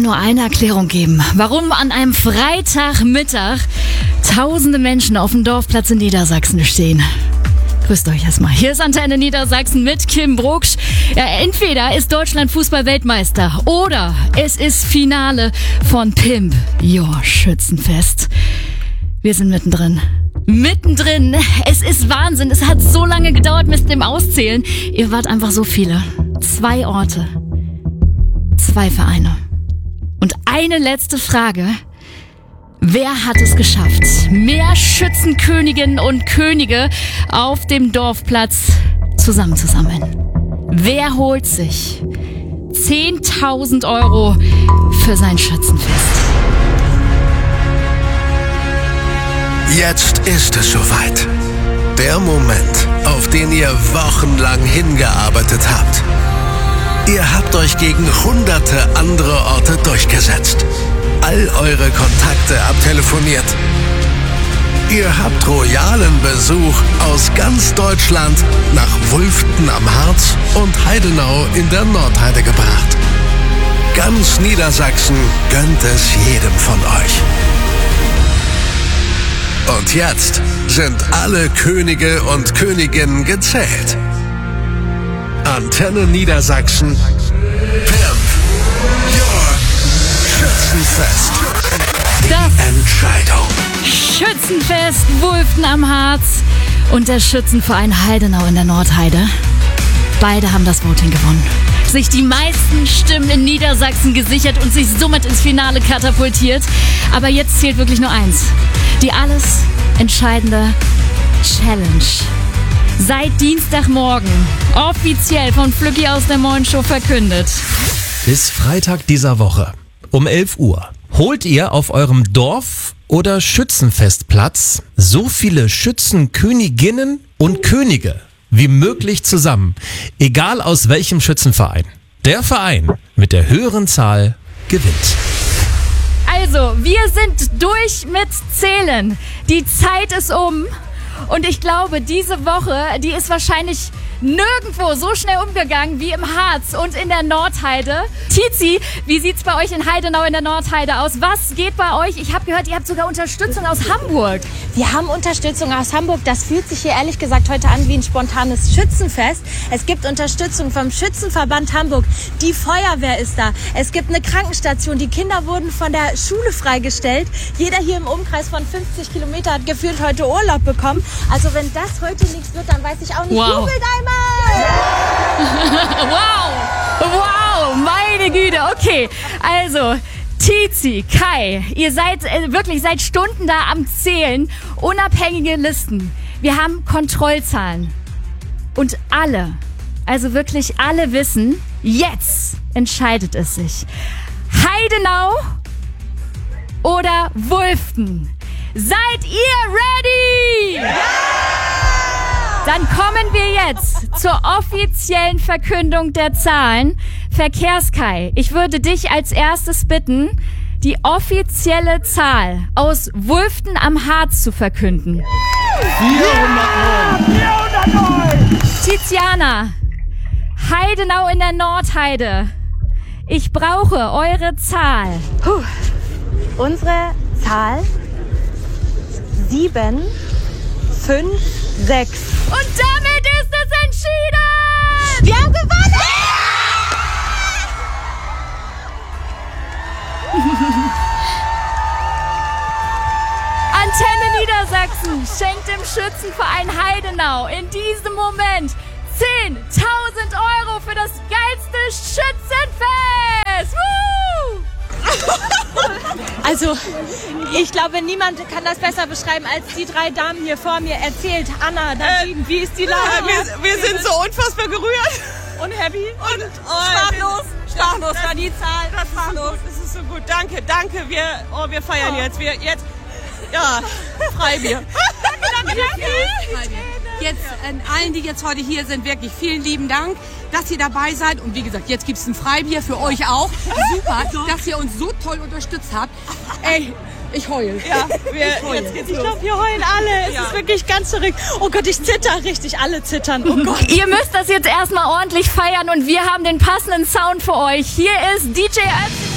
kann nur eine Erklärung geben, warum an einem Freitagmittag tausende Menschen auf dem Dorfplatz in Niedersachsen stehen. Grüßt euch erstmal. Hier ist Antenne Niedersachsen mit Kim Brugsch. Ja, entweder ist Deutschland Fußball-Weltmeister oder es ist Finale von Pimp Your Schützenfest. Wir sind mittendrin. Mittendrin. Es ist Wahnsinn. Es hat so lange gedauert mit dem Auszählen. Ihr wart einfach so viele. 2 Orte. 2 Vereine. Und eine letzte Frage. Wer hat es geschafft, mehr Schützenköniginnen und Könige auf dem Dorfplatz zusammenzusammeln? Wer holt sich 10.000 Euro für sein Schützenfest? Jetzt ist es soweit. Der Moment, auf den ihr wochenlang hingearbeitet habt. Ihr habt euch gegen hunderte andere Orte durchgesetzt. All eure Kontakte abtelefoniert. Ihr habt royalen Besuch aus ganz Deutschland nach Wulften am Harz und Heidenau in der Nordheide gebracht. Ganz Niedersachsen gönnt es jedem von euch. Und jetzt sind alle Könige und Königinnen gezählt. Antenne Niedersachsen. Pimp Your Schützenfest. Das Entscheidung. Schützenfest Wulften am Harz und der Schützenverein Heidenau in der Nordheide. Beide haben das Voting gewonnen. Sich die meisten Stimmen in Niedersachsen gesichert und sich somit ins Finale katapultiert. Aber jetzt zählt wirklich nur eins. Die alles entscheidende Challenge. Seit Dienstagmorgen offiziell von Flücki aus der Morgenshow verkündet. Bis Freitag dieser Woche um 11 Uhr holt ihr auf eurem Dorf- oder Schützenfestplatz so viele Schützenköniginnen und Könige wie möglich zusammen. Egal aus welchem Schützenverein. Der Verein mit der höheren Zahl gewinnt. Also, wir sind durch mit Zählen. Die Zeit ist um. Und ich glaube, diese Woche, die ist wahrscheinlich nirgendwo so schnell umgegangen wie im Harz und in der Nordheide. Tizi, wie sieht's bei euch in Heidenau in der Nordheide aus? Was geht bei euch? Ich habe gehört, ihr habt sogar Unterstützung aus Hamburg. Wir haben Unterstützung aus Hamburg. Das fühlt sich hier ehrlich gesagt heute an wie ein spontanes Schützenfest. Es gibt Unterstützung vom Schützenverband Hamburg. Die Feuerwehr ist da. Es gibt eine Krankenstation. Die Kinder wurden von der Schule freigestellt. Jeder hier im Umkreis von 50 Kilometer hat gefühlt heute Urlaub bekommen. Also wenn das heute nichts wird, dann weiß ich auch nicht. Wow. Jubelt einmal! Wow, meine Güte. Okay, also Tizi, Kai, ihr seid wirklich seit Stunden da am Zählen. Unabhängige Listen. Wir haben Kontrollzahlen. Und alle, also wirklich alle wissen, jetzt entscheidet es sich. Heidenau oder Wulften? Seid ihr ready? Ja! Dann kommen wir jetzt zur offiziellen Verkündung der Zahlen. Verkehrskai, ich würde dich als erstes bitten, die offizielle Zahl aus Wulften am Harz zu verkünden. 409! Tiziana, Heidenau in der Nordheide. Ich brauche eure Zahl. Unsere Zahl 7, 5, 6. Und damit ist es entschieden! Wir haben gewonnen! Antenne Niedersachsen schenkt dem Schützenverein Heidenau in diesem Moment 10.000 Euro für das geilste Schützenfest! Woo! Also, ich glaube, niemand kann das besser beschreiben als die 3 Damen hier vor mir. Erzählt, Anna, Nadine, wie ist die Lage? Wir sind so unfassbar gerührt. Und happy? Und Sprachlos war die Zahl. Das ist so gut. Danke. Wir feiern jetzt. Ja, Freibier. Danke. Jetzt an allen, die jetzt heute hier sind, wirklich vielen lieben Dank, dass ihr dabei seid. Und wie gesagt, jetzt gibt es ein Freibier für euch auch. Super, dass ihr uns so toll unterstützt habt. Ey, ich heul. Ja, jetzt geht's los. Ich glaube, wir heulen alle. Es ist wirklich ganz verrückt. Oh Gott, ich zitter richtig. Alle zittern. Oh Gott. Ihr müsst das jetzt erstmal ordentlich feiern und wir haben den passenden Sound für euch. Hier ist DJ Ötzi.